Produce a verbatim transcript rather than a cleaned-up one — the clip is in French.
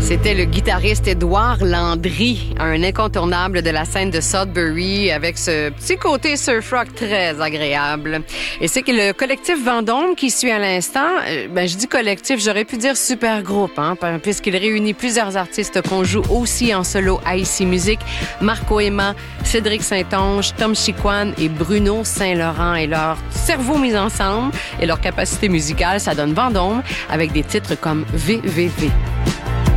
C'était le guitariste Édouard Landry, un incontournable de la scène de Sudbury, avec ce petit côté surf rock très agréable. Et c'est que le collectif Vendôme qui suit à l'instant, ben je dis collectif, j'aurais pu dire super groupe, hein, puisqu'il réunit plusieurs artistes qu'on joue aussi en solo à Ici Musique, Marco Emma, Cédric Saint-Onge, Tom Chiquan et Bruno Saint-Laurent. Et leur cerveau mis ensemble et leur capacité musicale, ça donne Vendôme avec des titres comme V V V.